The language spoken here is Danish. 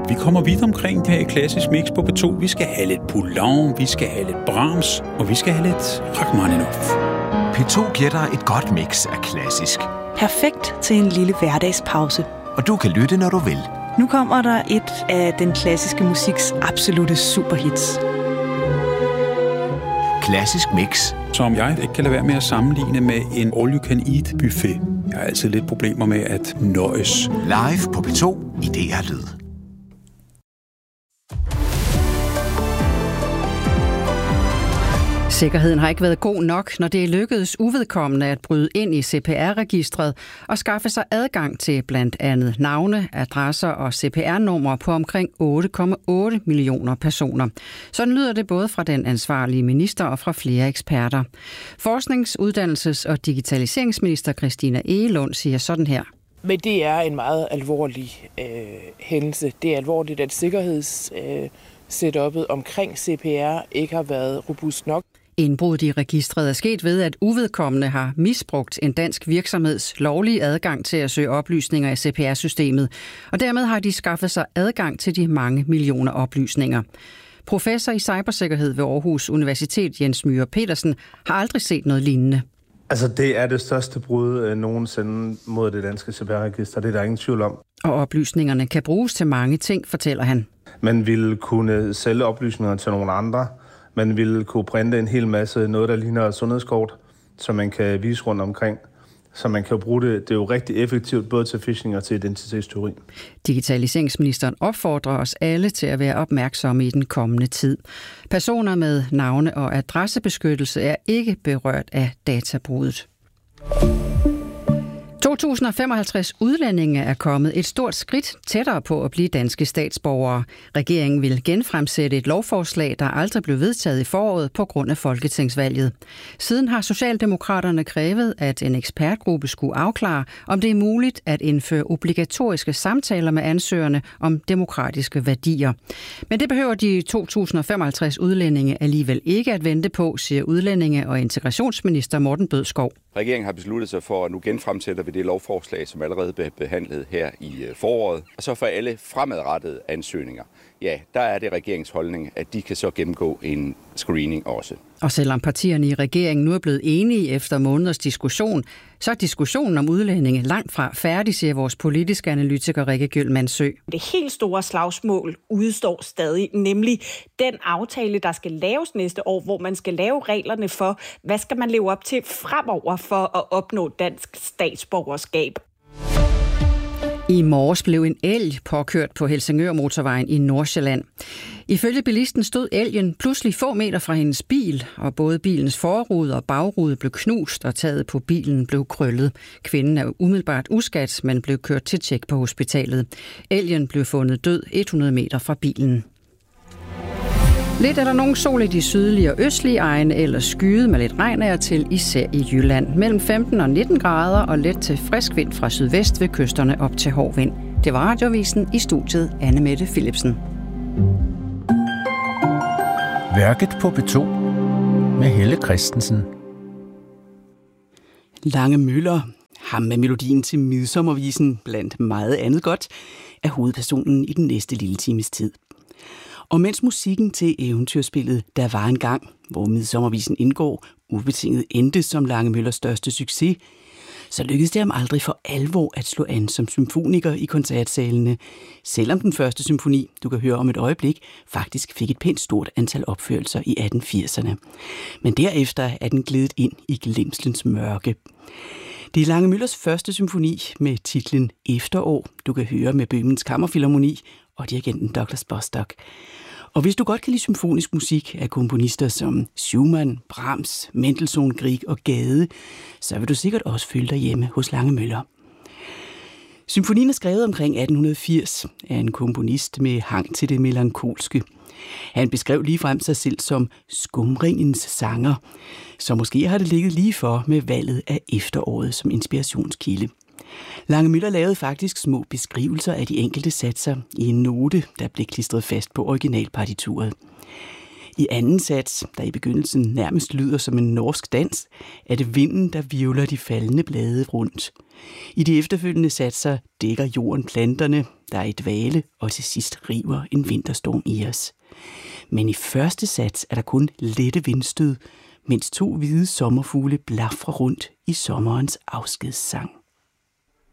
Vi kommer vidt omkring her i Klassisk Mix på P2. Vi skal have lidt Poulenc, vi skal have lidt Brahms, og vi skal have lidt Rachmaninoff. P2 giver dig et godt mix af klassisk. Perfekt til en lille hverdagspause. Og du kan lytte, når du vil. Nu kommer der et af den klassiske musiks absolute superhits. Klassisk Mix. Som jeg ikke kan lade være med at sammenligne med en all-you-can-eat buffet. Jeg har altid lidt problemer med at nøjes. Live på P2 i DR Lyd. Sikkerheden har ikke været god nok, når det er lykkedes uvedkommende at bryde ind i CPR-registret og skaffe sig adgang til blandt andet navne, adresser og CPR-numre på omkring 8,8 millioner personer. Sådan lyder det både fra den ansvarlige minister og fra flere eksperter. Forsknings-, uddannelses- og digitaliseringsminister Christina Egelund siger sådan her. Men det er en meget alvorlig hændelse. Det er alvorligt, at sikkerhedssetupet omkring CPR ikke har været robust nok. Indbruddet i registret er sket ved, at uvedkommende har misbrugt en dansk virksomheds lovlige adgang til at søge oplysninger i CPR-systemet, og dermed har de skaffet sig adgang til de mange millioner oplysninger. Professor i cybersikkerhed ved Aarhus Universitet, Jens Myhre Petersen, har aldrig set noget lignende. Altså, det er det største brud nogensinde mod det danske CPR-register, det er der ingen tvivl om. Og oplysningerne kan bruges til mange ting, fortæller han. Man ville kunne sælge oplysninger til nogle andre. Man ville kunne printe en hel masse noget, der ligner et sundhedskort, som man kan vise rundt omkring. Så man kan bruge det. Det er jo rigtig effektivt både til phishing og til identitetsteori. Digitaliseringsministeren opfordrer os alle til at være opmærksomme i den kommende tid. Personer med navne- og adressebeskyttelse er ikke berørt af databruddet. 2055 udlændinge er kommet et stort skridt tættere på at blive danske statsborgere. Regeringen vil genfremsætte et lovforslag, der aldrig blev vedtaget i foråret på grund af folketingsvalget. Siden har Socialdemokraterne krævet, at en ekspertgruppe skulle afklare, om det er muligt at indføre obligatoriske samtaler med ansøgerne om demokratiske værdier. Men det behøver de 2055 udlændinge alligevel ikke at vente på, siger udlændinge- og integrationsminister Morten Bødskov. Regeringen har besluttet sig for, at nu genfremsætter vi det lovforslag, som allerede blev behandlet her i foråret. Og så for alle fremadrettede ansøgninger, ja, der er det regeringens holdning, at de kan så gennemgå en screening også. Og selvom partierne i regeringen nu er blevet enige efter måneders diskussion, så er diskussionen om udlændinge langt fra færdig, siger vores politiske analytiker Rikke Gjølmandsø. Det helt store slagsmål udstår stadig, nemlig den aftale, der skal laves næste år, hvor man skal lave reglerne for, hvad skal man leve op til fremover for at opnå dansk statsborgerskab. I morges blev en elg påkørt på Helsingør-motorvejen i Nordsjælland. Ifølge bilisten stod elgen pludselig få meter fra hendes bil, og både bilens forrude og bagrude blev knust, og taget på bilen blev krøllet. Kvinden er umiddelbart uskadt, men blev kørt til tjek på hospitalet. Elgen blev fundet død 100 meter fra bilen. Lidt er der nogen sol i de sydlige og østlige egne, eller skyet med lidt regn af til, især i Jylland. Mellem 15 og 19 grader og let til frisk vind fra sydvest ved kysterne op til hård vind. Det var Radioavisen, i studiet Anne Mette Philipsen. Værket på P2 med Helle Christensen. Lange Møller, ham med melodien til Midsommervisen, blandt meget andet godt, er hovedpersonen i den næste lille times tid. Og mens musikken til eventyrspillet Der var en gang, hvor Midsommervisen indgår, ubetinget endte som Lange Møllers største succes, så lykkedes det ham aldrig for alvor at slå an som symfoniker i koncertsalene, selvom den første symfoni, du kan høre om et øjeblik, faktisk fik et pænt stort antal opførelser i 1880'erne. Men derefter er den gledet ind i glemslens mørke. Det er Lange Møllers første symfoni med titlen Efterår, du kan høre med Bøhmens Kammerfilharmoni og dirigenten Douglas Bostock. Og hvis du godt kan lide symfonisk musik af komponister som Schumann, Brahms, Mendelssohn, Grieg og Gade, så vil du sikkert også føle dig hjemme hos Lange Møller. Symfonien er skrevet omkring 1880 af en komponist med hang til det melankolske. Han beskrev ligefrem sig selv som skumringens sanger, så måske har det ligget lige for med valget af efteråret som inspirationskilde. Lange Møller lavede faktisk små beskrivelser af de enkelte satser i en note, der blev klistret fast på originalpartituret. I anden sats, der i begyndelsen nærmest lyder som en norsk dans, er det vinden, der hvirvler de faldende blade rundt. I de efterfølgende satser dækker jorden planterne, der er i dvale, og til sidst river en vinterstorm i os. Men i første sats er der kun lette vindstød, mens 2 hvide sommerfugle blafrer rundt i sommerens afskedssang.